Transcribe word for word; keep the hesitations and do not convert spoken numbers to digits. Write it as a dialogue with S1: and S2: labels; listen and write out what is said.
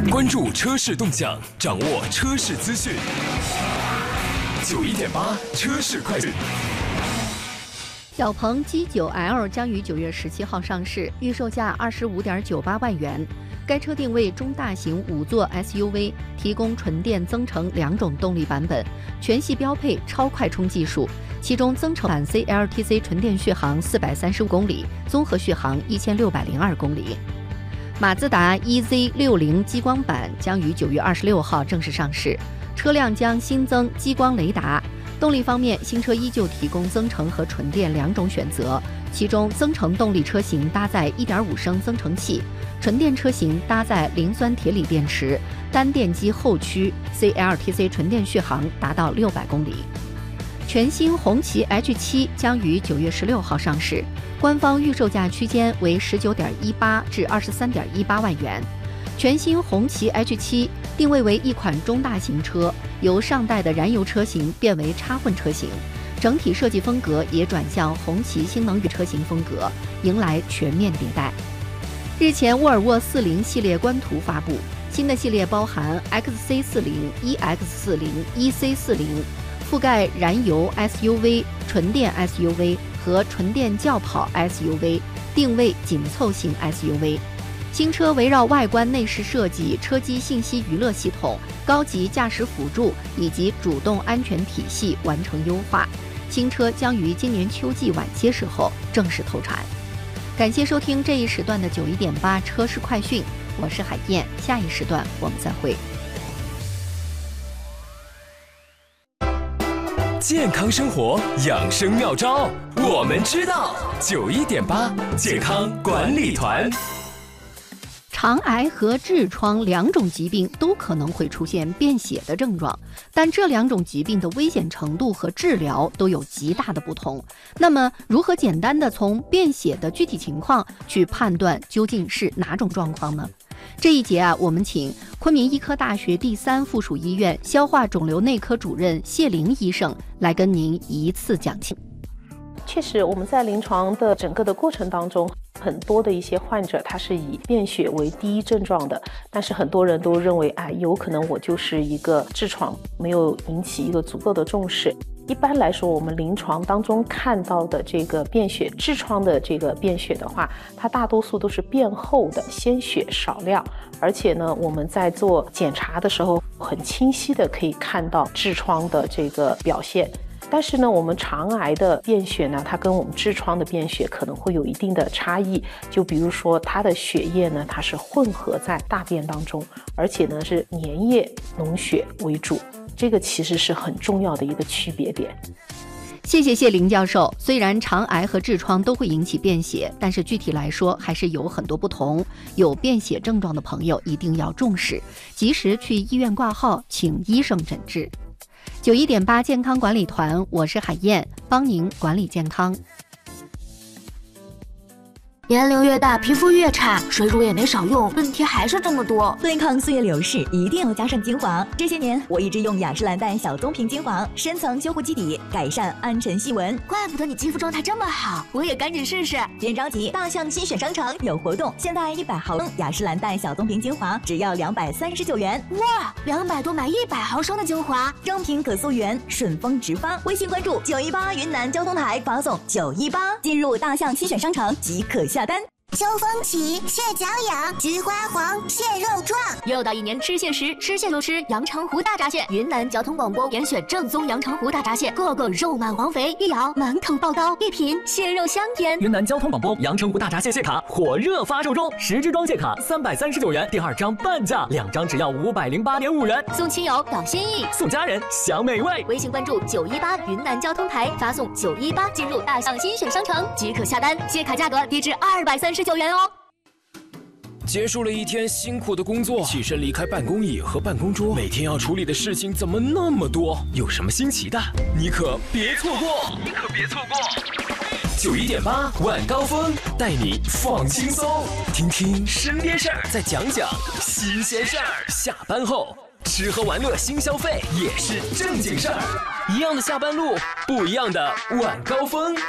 S1: 关注车市动向，掌握车市资讯。九一点八车市快讯。
S2: 小鹏 G 九 L 将于九月十七号上市，预售价二十五点九八万元。该车定位中大型五座 S U V， 提供纯电增程两种动力版本，全系标配超快充技术。其中增程版 C L T C 纯电续航四百三十五公里，综合续航一千六百零二公里。马自达 E Z 六十激光版将于九月二十六号正式上市，车辆将新增激光雷达。动力方面，新车依旧提供增程和纯电两种选择，其中增程动力车型搭载 一点五升增程器，纯电车型搭载磷酸铁锂电池，单电机后驱 C L T C 纯电续航达到六百公里。全新红旗 H 七将于九月十六号上市，官方预售价区间为十九点一八至二十三点一八万元。全新红旗 H 七定位为一款中大型车，由上代的燃油车型变为插混车型，整体设计风格也转向红旗新能源车型风格，迎来全面迭代。日前，沃尔沃四零系列官图发布，新的系列包含 X C 四十、E X 四十、E C 四十，覆盖燃油 S U V、纯电 S U V 和纯电轿跑 S U V， 定位紧凑型 S U V。新车围绕外观内饰设计、车机信息娱乐系统、高级驾驶辅助以及主动安全体系完成优化。新车将于今年秋季晚些时候正式投产。感谢收听这一时段的九一点八车市快讯，我是海燕，下一时段我们再会。
S1: 健康生活养生妙招，我们知道。九一点八健康管理团。
S2: 肠癌和痔疮两种疾病都可能会出现便血的症状，但这两种疾病的危险程度和治疗都有极大的不同。那么，如何简单的从便血的具体情况去判断究竟是哪种状况呢？这一节啊，我们请昆明医科大学第三附属医院消化肿瘤内科主任谢玲医生来跟您一次讲清。
S3: 确实，我们在临床的整个的过程当中，很多的一些患者他是以便血为第一症状的，但是很多人都认为，哎，有可能我就是一个痔疮，没有引起一个足够的重视。一般来说，我们临床当中看到的这个便血痔疮的这个便血的话，它大多数都是便厚的，鲜血少量，而且呢，我们在做检查的时候，很清晰的可以看到痔疮的这个表现。但是呢，我们肠癌的便血呢，它跟我们痔疮的便血可能会有一定的差异。就比如说，它的血液呢，它是混合在大便当中，而且呢是粘液脓血为主，这个其实是很重要的一个区别点。
S2: 谢谢谢林教授。虽然肠癌和痔疮都会引起便血，但是具体来说还是有很多不同。有便血症状的朋友一定要重视，及时去医院挂号，请医生诊治。九一点八健康管理团，我是海燕，帮您管理健康。
S4: 年龄越大，皮肤越差，水乳也没少用，问题还是这么多。
S5: 对抗岁月流逝，一定要加上精华。这些年，我一直用雅诗兰黛小棕瓶精华，深层修护基底，改善暗沉细纹。
S4: 怪不得你肌肤状态这么好，我也赶紧试试。
S5: 别着急，大象新选商城有活动，现在一百毫升雅诗兰黛小棕瓶精华只要两百三十九元。
S4: 哇，两百多买一百毫升的精华，
S5: 正品可溯源，顺丰直发。微信关注九一八云南交通台，发送九一八，进入大象新选商城即可下单。
S6: 秋风起，蟹脚痒，菊花黄，蟹肉壮。
S4: 又到一年吃蟹时，吃蟹就吃阳澄湖大闸蟹。云南交通广播严选正宗阳澄湖大闸蟹，个个肉满黄肥，一咬满口爆刀，一品蟹肉香甜。
S7: 云南交通广播阳澄湖大闸蟹蟹卡火热发售中，十支装蟹卡三百三十九元，第二张半价，两张只要五百零八点五元。
S4: 送亲友表心意，
S7: 送家人享美味。
S4: 微信关注九一八云南交通台，发送九一八进入大象新选商城即可下单，蟹卡价格低至二百三十九元哦。
S1: 结束了一天辛苦的工作，起身离开办公椅和办公桌，每天要处理的事情怎么那么多？有什么新奇的？你可别错过！你可别错过！九一点八晚高峰带你放轻松，听听身边事儿，再讲讲新鲜事儿。下班后吃喝玩乐新消费也是正经事儿，一样的下班路，不一样的晚高峰。